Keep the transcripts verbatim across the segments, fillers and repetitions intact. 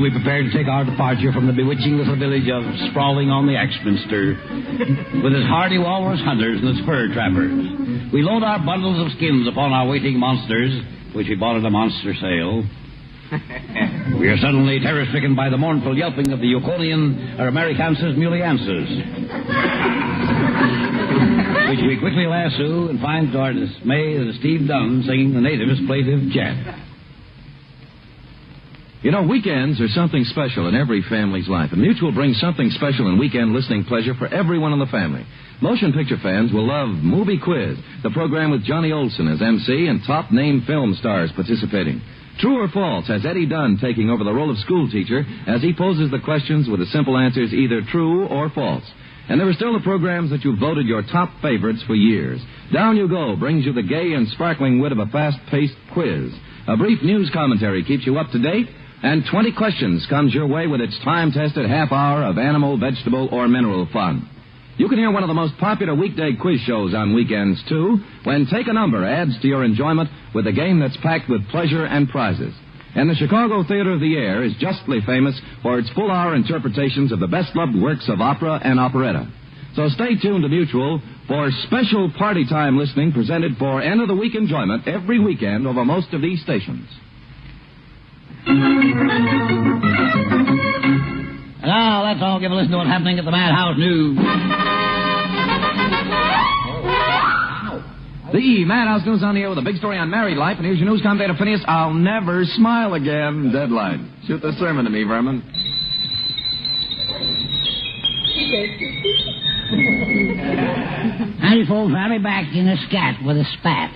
we prepared to take our departure from the bewitching little village of sprawling on the Axminster with its hardy walrus hunters and its fur trappers. We load our bundles of skins upon our waiting monsters, which we bought at a monster sale. We are suddenly terror-stricken by the mournful yelping of the Yukonian or Americansis muliensis, which we quickly lasso and find to our dismay that it's Steve Dunn singing the native's plaintive chant. You know, weekends are something special in every family's life, and Mutual brings something special in weekend listening pleasure for everyone in the family. Motion picture fans will love Movie Quiz, the program with Johnny Olson as M C and top-name film stars participating. True or False has Eddie Dunn taking over the role of schoolteacher as he poses the questions with the simple answers either true or false. And there are still the programs that you've voted your top favorites for years. Down You Go brings you the gay and sparkling wit of a fast-paced quiz. A brief news commentary keeps you up to date, and twenty questions comes your way with its time-tested half hour of animal, vegetable, or mineral fun. You can hear one of the most popular weekday quiz shows on weekends, too, when Take a Number adds to your enjoyment with a game that's packed with pleasure and prizes. And the Chicago Theater of the Air is justly famous for its full-hour interpretations of the best-loved works of opera and operetta. So stay tuned to Mutual for special party time listening presented for end-of-the-week enjoyment every weekend over most of these stations. Now, let's all give a listen to what's happening at the Madhouse News. The Madhouse News on the air with a big story on married life, and here's your news commentator, Phineas. I'll never smile again. Deadline. Shoot the sermon to me, Vermin. Howdy, folks. I'll be back in a scat with a spat.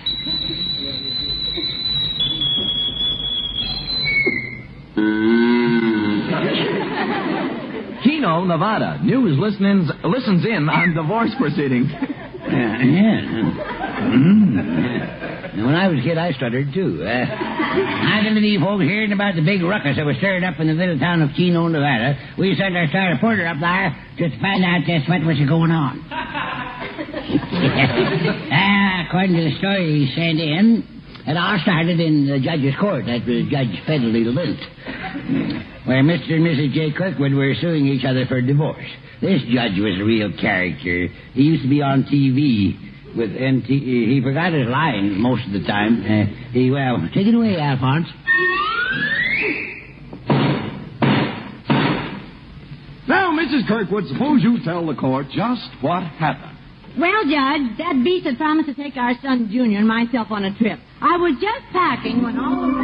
Keno, Nevada. News listens, listens in on divorce proceedings. Yeah, yeah. Mm. When I was a kid, I stuttered, too. Uh, I can believe folks hearing about the big ruckus that was stirred up in the little town of Keno, Nevada. We sent our star reporter up there just to find out just what was going on. uh, according to the story he sent in, it all started in the judge's court at the Judge Federally Lint, where Mister and Missus J. Kirkwood were suing each other for divorce. This judge was a real character. He used to be on T V with N T. He forgot his lines most of the time. Uh, he, well, take it away, Alphonse. Now, Missus Kirkwood, suppose you tell the court just what happened. Well, Judge, that beast had promised to take our son Junior and myself on a trip. I was just packing when all of a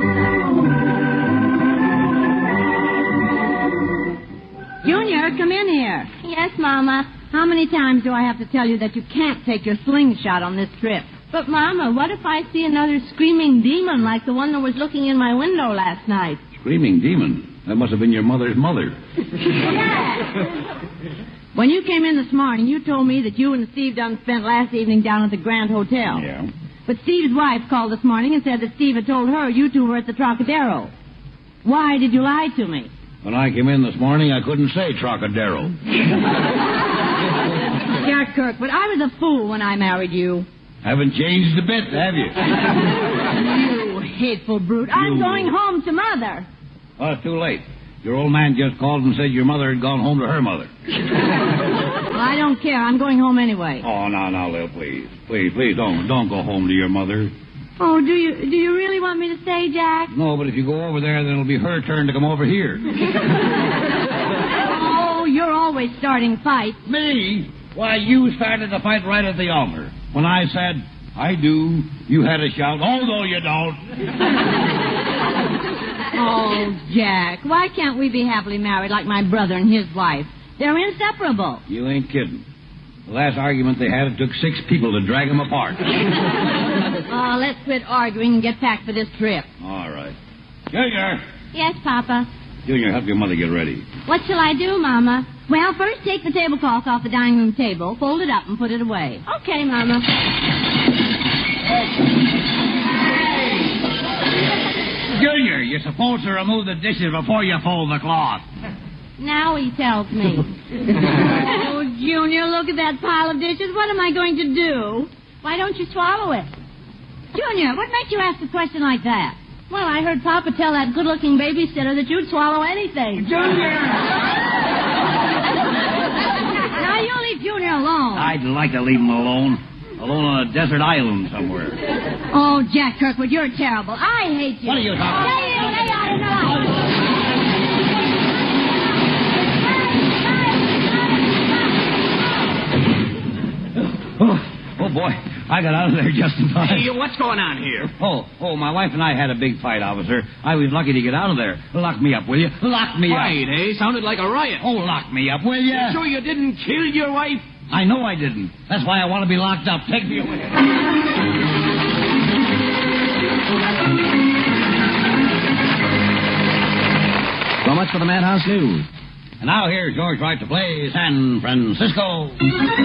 sudden... Junior, come in here. Yes, Mama. How many times do I have to tell you that you can't take your slingshot on this trip? But, Mama, what if I see another screaming demon like the one that was looking in my window last night? Screaming demon? That must have been your mother's mother. When you came in this morning, you told me that you and Steve Dunn spent last evening down at the Grand Hotel. Yeah. But Steve's wife called this morning and said that Steve had told her you two were at the Trocadero. Why did you lie to me? When I came in this morning, I couldn't say Trocadero. Jack Kirkwood, I was a fool when I married you. Haven't changed a bit, have you? You hateful brute. I'm You- going home to Mother. Well, it's too late. Your old man just called and said your mother had gone home to her mother. Well, I don't care. I'm going home anyway. Oh, now, now, Lil, please. Please, please, don't don't go home to your mother. Oh, do you do you really want me to stay, Jack? No, but if you go over there, then it'll be her turn to come over here. Oh, you're always starting fights. Me? Why, you started the fight right at the altar. When I said, I do, you had a shout, oh, no, you don't. Oh, Jack, why can't we be happily married like my brother and his wife? They're inseparable. You ain't kidding. The last argument they had, it took six people to drag them apart. Oh, let's quit arguing and get packed for this trip. All right. Junior. Yes, Papa. Junior, help your mother get ready. What shall I do, Mama? Well, first take the tablecloth off the dining room table, fold it up, and put it away. Okay, Mama. Junior, you're supposed to remove the dishes before you fold the cloth. Now he tells me. Oh, Junior, look at that pile of dishes. What am I going to do? Why don't you swallow it? Junior, what makes you ask a question like that? Well, I heard Papa tell that good-looking babysitter that you'd swallow anything. Junior! Now, you leave Junior alone. I'd like to leave him alone. Alone on a desert island somewhere. Oh, Jack Kirkwood, you're terrible. I hate you. What are you talking Stay in, lay out in the light. Oh, oh, boy. I got out of there just in time. Hey, what's going on here? Oh, oh, my wife and I had a big fight, officer. I was lucky to get out of there. Lock me up, will you? Lock me Fight, up. eh? Sounded like a riot. Oh, lock me up, will you? You sure you didn't kill your wife? I know I didn't. That's why I want to be locked up. Take me away. So much for the Madhouse News. And now here's George Wright to play San Francisco.